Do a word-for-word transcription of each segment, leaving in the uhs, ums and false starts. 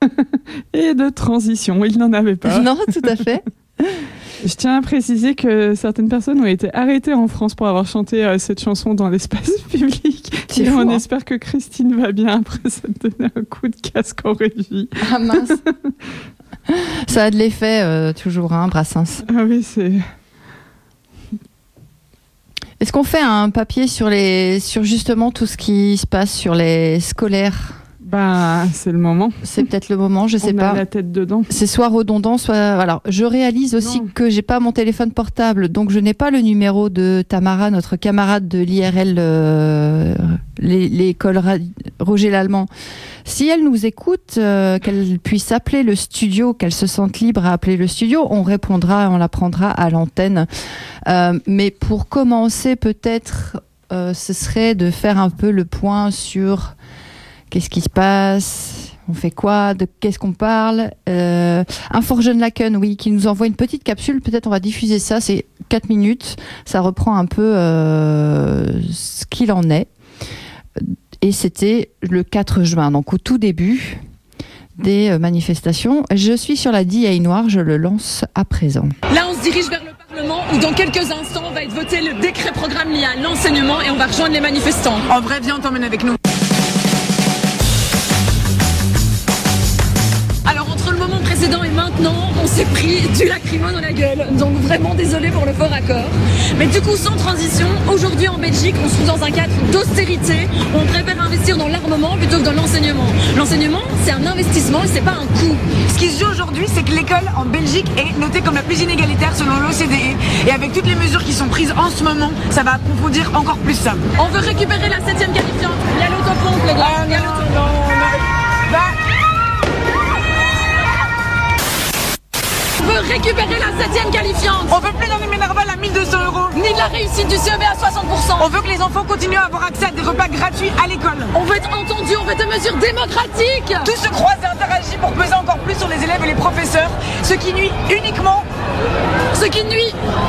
et de transition. Il n'en avait pas. Non, tout à fait. Je tiens à préciser que certaines personnes ont été arrêtées en France pour avoir chanté euh, cette chanson dans l'espace public. C'est et fou, on hein. espère que Christine va bien après ça te donner un coup de casque en régie. Ah mince. Ça a de l'effet, euh, toujours, hein, Brassens. Ah oui, c'est... Est-ce qu'on fait un papier sur, les, sur justement tout ce qui se passe sur les scolaires ? Bah, c'est le moment. C'est peut-être le moment, je sais On pas. a la tête dedans. C'est soit redondant, soit... Alors, je réalise aussi Non. que j'ai pas mon téléphone portable, donc je n'ai pas le numéro de Tamara, notre camarade de l'I R L, euh, l'école Roger Lallemand. Si elle nous écoute, euh, qu'elle puisse appeler le studio, qu'elle se sente libre à appeler le studio, on répondra, on la prendra à l'antenne. Euh, mais pour commencer, peut-être, euh, ce serait de faire un peu le point sur... Qu'est-ce qui se passe ? On fait quoi ? De qu'est-ce qu'on parle ? euh, Un Fort Jeune Laken, oui, qui nous envoie une petite capsule. Peut-être on va diffuser ça. C'est quatre minutes. Ça reprend un peu euh, ce qu'il en est. Et c'était le quatre juin, donc au tout début des manifestations. Je suis sur la D A noire. Je le lance à présent. Là, on se dirige vers le Parlement où dans quelques instants, on va être voté le décret programme lié à l'enseignement et on va rejoindre les manifestants. En vrai, viens, on t'emmène avec nous. Alors entre le moment précédent et maintenant, on s'est pris du lacrymo dans la gueule. Donc vraiment désolé pour le fort accord. Mais du coup, sans transition, aujourd'hui en Belgique, on se trouve dans un cadre d'austérité où on préfère investir dans l'armement plutôt que dans l'enseignement. L'enseignement, c'est un investissement et c'est pas un coût. Ce qui se joue aujourd'hui, c'est que l'école en Belgique est notée comme la plus inégalitaire selon l'O C D E. Et avec toutes les mesures qui sont prises en ce moment, ça va approfondir encore plus ça. On veut récupérer la septième qualifiante. Il y a l'autopompe, les gars. Ah Il y a non, l'autopompe. non, non. Bah, On veut récupérer la septième qualifiante. on veut plus d'un Minerval à mille deux cents euros. Ni de la réussite du C E B à soixante pour cent. On veut que les enfants continuent à avoir accès à des repas gratuits à l'école. On veut être entendu, on veut des mesures démocratiques. Tout se croise et interagit pour peser encore plus sur les élèves et les professeurs, ce qui nuit uniquement, Ce qui nuit.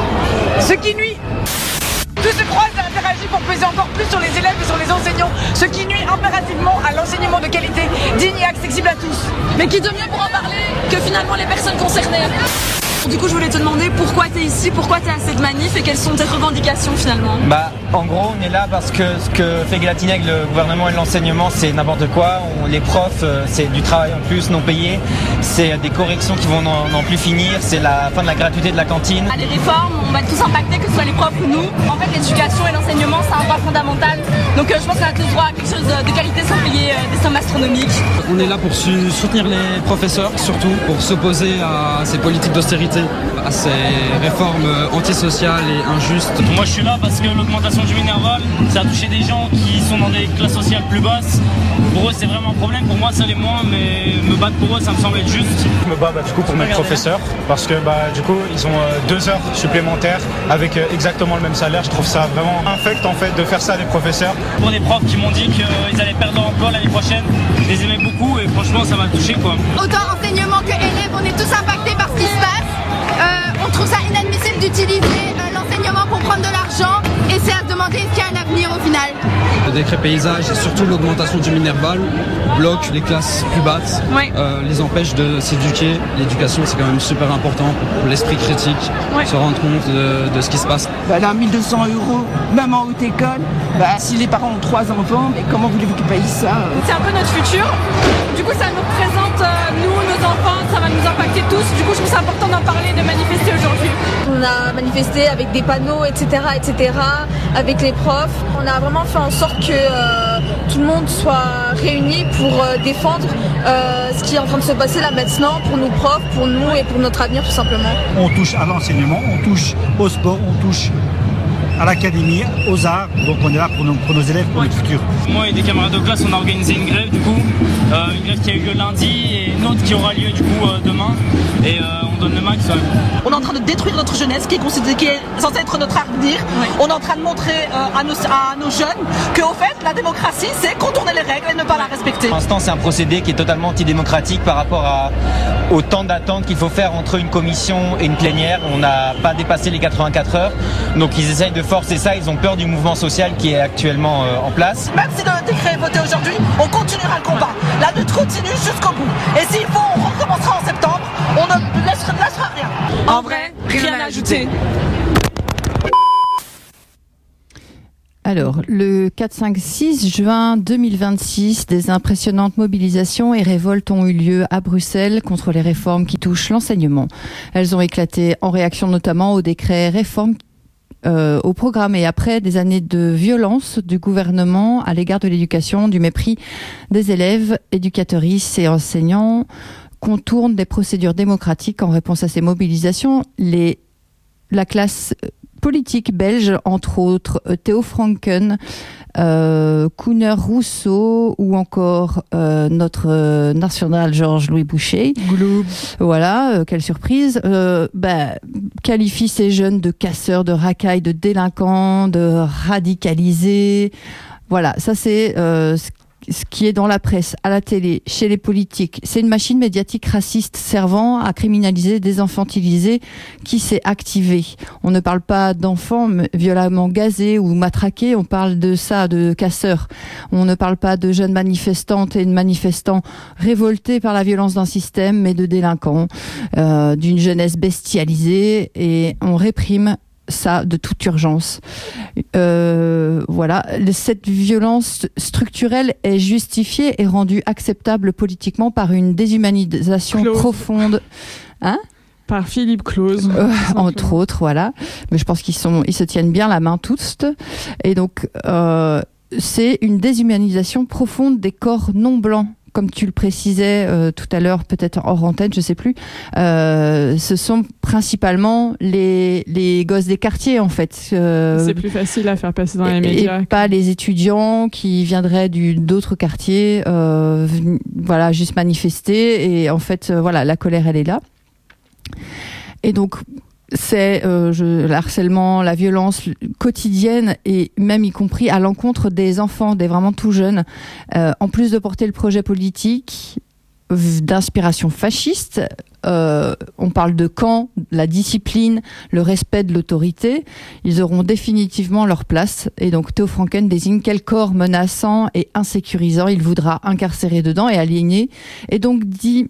ce qui nuit. Tout se croise et interagit pour peser encore plus sur les élèves et sur les enseignants, ce qui nuit impérativement à l'enseignement de qualité, digne et accessible à tous. Mais qui de mieux pour en parler que finalement les personnes concernées. Du coup, je voulais te demander pourquoi tu es ici, pourquoi tu es à cette manif et quelles sont tes revendications finalement. Bah, en gros, on est là parce que ce que fait Glatinec, le gouvernement et l'enseignement, c'est n'importe quoi. On, les profs, euh, c'est du travail en plus, non payé. C'est des corrections qui vont n'en n'en plus finir. C'est la fin de la gratuité de la cantine. À des réformes, on va être tous impactés, que ce soit les profs ou nous. En fait, l'éducation et l'enseignement, c'est un droit fondamental. Donc, euh, je pense qu'on a tous droit à quelque chose de, de qualité sans payer euh, des sommes astronomiques. On est là pour su- soutenir les professeurs, surtout pour s'opposer à ces politiques d'austérité, à ces réformes antisociales et injustes. Moi je suis là parce que l'augmentation du Minerval, ça a touché des gens qui sont dans des classes sociales plus basses. Pour eux c'est vraiment un problème, pour moi ça l'est moins, mais me battre pour eux ça me semble être juste. Je me bats bah, du coup pour mes professeurs parce que bah, du coup ils ont euh, deux heures supplémentaires avec euh, exactement le même salaire. Je trouve ça vraiment infect en fait de faire ça à des professeurs. Pour des profs qui m'ont dit qu'ils allaient perdre leur emploi l'année prochaine, je les aimais beaucoup et franchement ça m'a touché quoi. Autant enseignement que élèves, on est tous impactés par ce qui se passe. Euh, on trouve ça inadmissible d'utiliser euh, l'enseignement pour prendre de l'argent et c'est à se demander est-ce qu'il y a un avenir au final. Le décret paysage et surtout l'augmentation du Minerval bloque les classes plus basses, Ouais. euh, les empêche de s'éduquer. L'éducation c'est quand même super important pour l'esprit critique, Ouais. se rendre compte de, de ce qui se passe. Bah là, mille deux cents euros, même en haute école. Bah, si les parents ont trois enfants, mais comment voulez-vous qu'ils payent ça euh C'est un peu notre futur. Du coup, ça nous représente, euh, nous, nos enfants, ça va nous impacter tous. Du coup, je trouve ça important d'en parler, de manifester aujourd'hui. On a manifesté avec des panneaux, et cetera, et cetera, avec les profs. On a vraiment fait en sorte que euh, tout le monde soit réuni pour euh, défendre euh, ce qui est en train de se passer là maintenant pour nos profs, pour nous et pour notre avenir tout simplement. On touche à l'enseignement, on touche au sport, on touche à l'académie, aux arts. Donc on est là pour nos, pour nos élèves, pour notre futur. Moi et des camarades de classe on a organisé une grève du coup, euh, une grève qui a eu lieu lundi et une autre qui aura lieu du coup euh, demain et euh, on donne le max. Ouais. On est en train de détruire notre jeunesse qui est, considérée, qui est censée être notre avenir. Ouais. On est en train de montrer euh, à, nos, à nos jeunes qu'au fait la démocratie c'est contourner les règles et ne pas la respecter. Pour l'instant, c'est un procédé qui est totalement antidémocratique par rapport à, au temps d'attente qu'il faut faire entre une commission et une plénière. On n'a pas dépassé les quatre-vingt-quatre heures. Donc ils essayent de forcer ça. Ils ont peur du mouvement social qui est actuellement euh, en place. Même si le décret est voté aujourd'hui, on continuera le combat. La lutte continue jusqu'au bout. Et s'il faut En vrai, rien à ajouter. Alors, le quatre, cinq, six juin deux mille vingt-six, des impressionnantes mobilisations et révoltes ont eu lieu à Bruxelles contre les réformes qui touchent l'enseignement. Elles ont éclaté en réaction notamment au décret réforme euh, au programme et après des années de violence du gouvernement à l'égard de l'éducation, du mépris des élèves, éducatrices et enseignants, contournent des procédures démocratiques. En réponse à ces mobilisations, les, la classe politique belge, entre autres Theo Franken, euh, Koenen Rousseau ou encore euh, notre euh, national Georges-Louis Boucher. Gloup. Voilà, euh, quelle surprise. Euh, bah, qualifie ces jeunes de casseurs, de racailles, de délinquants, de radicalisés. Voilà, ça c'est euh, ce ce qui est dans la presse, à la télé, chez les politiques. C'est une machine médiatique raciste servant à criminaliser, désinfantiliser qui s'est activée. On ne parle pas d'enfants violemment gazés ou matraqués, on parle de ça, de casseurs. On ne parle pas de jeunes manifestantes et de manifestants révoltés par la violence d'un système, mais de délinquants, euh, d'une jeunesse bestialisée, et on réprime ça de toute urgence. Euh, voilà, cette violence structurelle est justifiée et rendue acceptable politiquement par une déshumanisation Claude. profonde. Hein ? Par Philippe Claus. Euh, entre autres, voilà. Mais je pense qu'ils sont, ils se tiennent bien la main tous. Et donc, euh, c'est une déshumanisation profonde des corps non blancs. Comme tu le précisais euh, tout à l'heure, peut-être hors antenne, je sais plus, euh, ce sont principalement les, les gosses des quartiers, en fait. Euh, c'est plus facile à faire passer dans les et, médias. Et pas les étudiants qui viendraient du, d'autres quartiers, euh, voilà, juste manifester. Et en fait, euh, voilà, la colère, elle est là. Et donc, c'est euh, je, le harcèlement, la violence quotidienne et même y compris à l'encontre des enfants, des vraiment tout jeunes. Euh, en plus de porter le projet politique d'inspiration fasciste, euh, on parle de camp, la discipline, le respect de l'autorité. Ils auront définitivement leur place. Et donc Theo Franken désigne quel corps menaçant et insécurisant il voudra incarcérer dedans et aligner. Et donc dit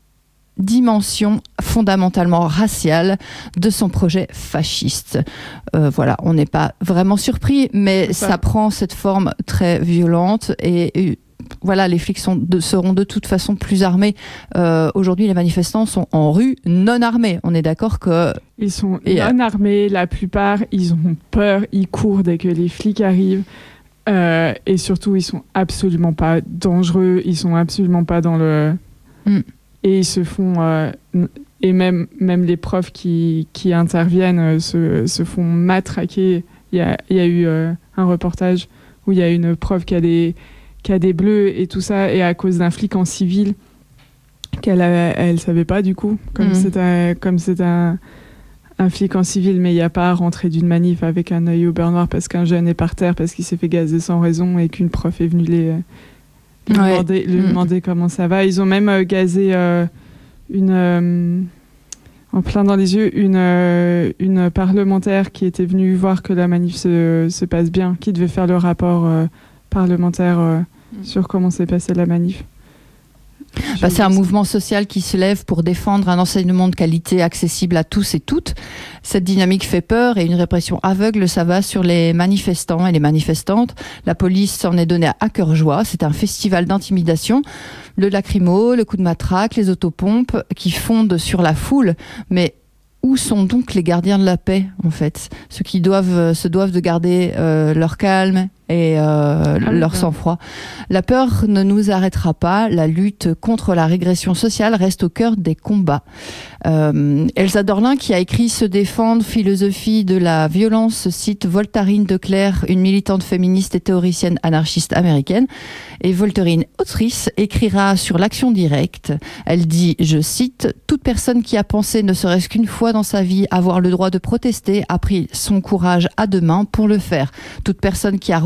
dimension fondamentalement raciale de son projet fasciste. Euh, voilà, on n'est pas vraiment surpris, mais ça. ça prend cette forme très violente et, et voilà, les flics sont de, seront de toute façon plus armés. Euh, aujourd'hui, les manifestants sont en rue non armés. On est d'accord que... Ils sont non armés, la plupart, ils ont peur, ils courent dès que les flics arrivent. Euh, et surtout, ils sont absolument pas dangereux, ils sont absolument pas dans le... Mm. Et ils se font, euh, et même, même les profs qui, qui interviennent euh, se, se font matraquer. Il y a, il y a eu euh, un reportage où il y a une prof qui a, des, qui a des bleus et tout ça, et à cause d'un flic en civil, qu'elle ne savait pas du coup, comme mmh. c'est, un, comme c'est un, un flic en civil, mais il n'y a pas à rentrer d'une manif avec un œil au beurre noir parce qu'un jeune est par terre, parce qu'il s'est fait gazer sans raison et qu'une prof est venue les... Lui, ouais. demander, lui mmh. demander comment ça va. Ils ont même euh, gazé euh, une, euh, en plein dans les yeux une, euh, une parlementaire qui était venue voir que la manif se, se passe bien, qui devait faire le rapport euh, parlementaire euh, mmh. sur comment s'est passée la manif. Bah, c'est un mouvement social qui se lève pour défendre un enseignement de qualité accessible à tous et toutes. Cette dynamique fait peur et une répression aveugle s'abat sur les manifestants et les manifestantes. La police s'en est donnée à cœur joie. C'est un festival d'intimidation. Le lacrymo, le coup de matraque, les autopompes qui fondent sur la foule. Mais où sont donc les gardiens de la paix, en fait ? Ceux qui doivent, se doivent de garder euh, leur calme et euh, ah, leur sang-froid. La peur ne nous arrêtera pas. La lutte contre la régression sociale reste au cœur des combats. Euh, Elsa Dorlin, qui a écrit « Se défendre, philosophie de la violence », cite Voltairine de Cleyre, une militante féministe et théoricienne anarchiste américaine. Et Voltairine, autrice, écrira sur l'action directe. Elle dit, je cite, « Toute personne qui a pensé ne serait-ce qu'une fois dans sa vie avoir le droit de protester a pris son courage à deux mains pour le faire. Toute personne qui a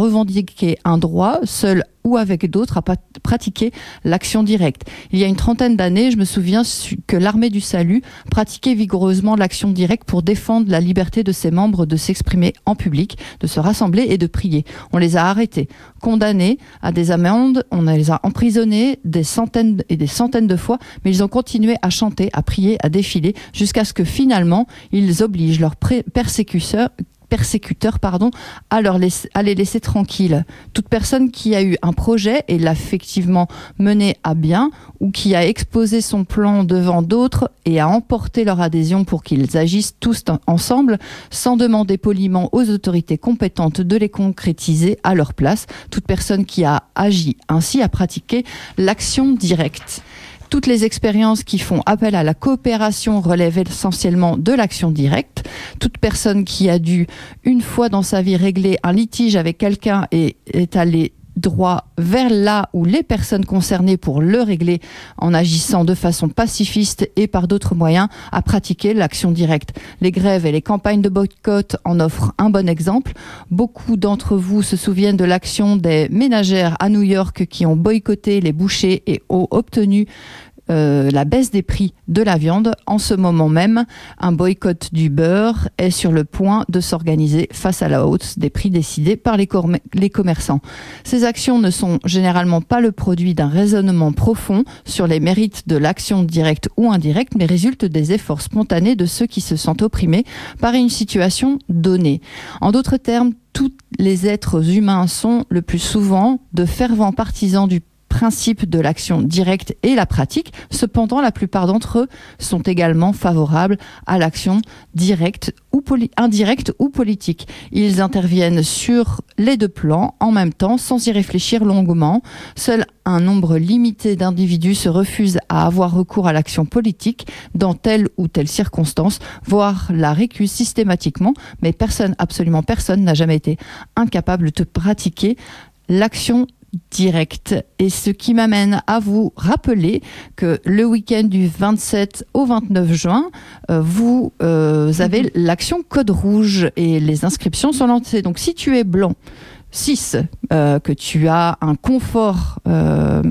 revendiquer un droit, seul ou avec d'autres, à pratiquer l'action directe. Il y a une trentaine d'années, je me souviens que l'Armée du Salut pratiquait vigoureusement l'action directe pour défendre la liberté de ses membres de s'exprimer en public, de se rassembler et de prier. On les a arrêtés, condamnés à des amendes, on les a emprisonnés des centaines et des centaines de fois, mais ils ont continué à chanter, à prier, à défiler, jusqu'à ce que finalement, ils obligent leurs persécuteurs persécuteurs pardon, à, leur laisser, à les laisser tranquilles. Toute personne qui a eu un projet et l'a effectivement mené à bien ou qui a exposé son plan devant d'autres et a emporté leur adhésion pour qu'ils agissent tous ensemble sans demander poliment aux autorités compétentes de les concrétiser à leur place. Toute personne qui a agi ainsi a pratiqué l'action directe. Toutes les expériences qui font appel à la coopération relèvent essentiellement de l'action directe. Toute personne qui a dû, une fois dans sa vie, régler un litige avec quelqu'un et est allée droit vers là où les personnes concernées pour le régler en agissant de façon pacifiste et par d'autres moyens a pratiqué l'action directe. Les grèves et les campagnes de boycott en offrent un bon exemple. Beaucoup d'entre vous se souviennent de l'action des ménagères à New York qui ont boycotté les bouchers et ont obtenu Euh, la baisse des prix de la viande. En ce moment même, un boycott du beurre est sur le point de s'organiser face à la hausse des prix décidés par les, com- les commerçants. Ces actions ne sont généralement pas le produit d'un raisonnement profond sur les mérites de l'action directe ou indirecte, mais résultent des efforts spontanés de ceux qui se sentent opprimés par une situation donnée. En d'autres termes, tous les êtres humains sont le plus souvent de fervents partisans du principe de l'action directe et la pratique. Cependant, la plupart d'entre eux sont également favorables à l'action directe ou poli- indirecte ou politique. Ils interviennent sur les deux plans en même temps sans y réfléchir longuement. Seul un nombre limité d'individus se refusent à avoir recours à l'action politique dans telle ou telle circonstance, voire la récusent systématiquement, mais personne, absolument personne, n'a jamais été incapable de pratiquer l'action direct. Et ce qui m'amène à vous rappeler que le week-end du vingt-sept au vingt-neuf juin, euh, vous euh, avez mmh. l'action Code Rouge et les inscriptions sont lancées. Donc si tu es blanc, cis, euh, que tu as un confort, euh,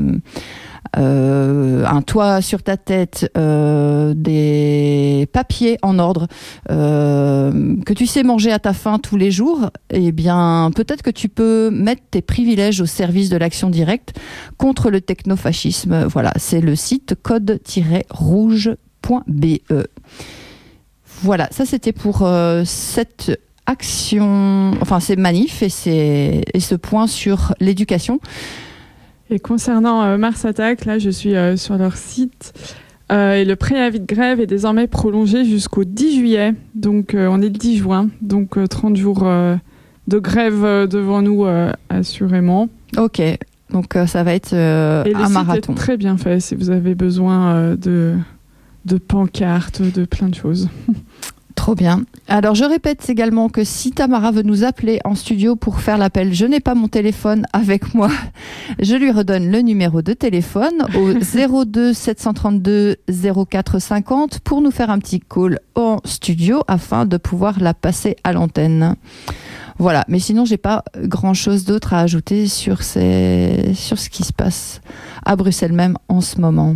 euh, un toit sur ta tête, euh, des papiers en ordre, euh, que tu sais manger à ta faim tous les jours, eh bien peut-être que tu peux mettre tes privilèges au service de l'action directe contre le technofascisme. Voilà, c'est le site code tiret rouge point b e. Voilà, ça c'était pour euh, cette action, enfin ces manifs et, ces, et ce point sur l'éducation. Et concernant euh, Mars Attack, là je suis euh, sur leur site euh, et le préavis de grève est désormais prolongé jusqu'au dix juillet. Donc euh, on est le dix juin, donc euh, trente jours euh, de grève euh, devant nous euh, assurément. Ok, donc euh, ça va être euh, et un marathon. Et le site est très bien fait si vous avez besoin euh, de, de pancartes, de plein de choses. Trop bien. Alors, je répète également que si Tamara veut nous appeler en studio pour faire l'appel, je n'ai pas mon téléphone avec moi. Je lui redonne le numéro de téléphone au zéro deux sept cent trente-deux zéro quatre cinquante pour nous faire un petit call en studio afin de pouvoir la passer à l'antenne. Voilà. Mais sinon, j'ai pas grand chose d'autre à ajouter sur ces... sur ce qui se passe à Bruxelles même en ce moment.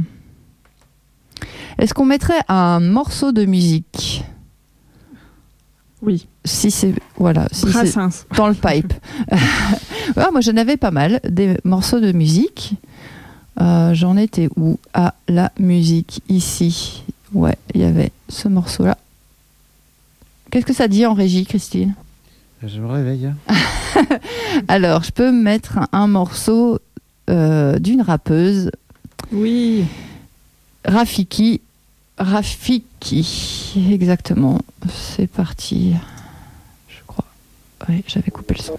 Est-ce qu'on mettrait un morceau de musique ? Oui. Si c'est voilà, si Brassens. C'est dans le pipe. Ouais, moi j'en avais pas mal des morceaux de musique. Euh, j'en étais où ? À la musique ici. Ouais, il y avait ce morceau-là. Qu'est-ce que ça dit en régie, Christine ? Je me réveille. Alors, je peux mettre un, un morceau euh, d'une rappeuse. Oui. Rafiki. Rafiki, exactement. C'est parti. Je crois. Oui, j'avais coupé le son.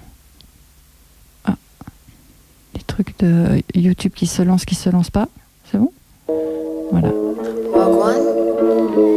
Ah. Les trucs de YouTube qui se lancent, qui se lancent pas. C'est bon ? Voilà.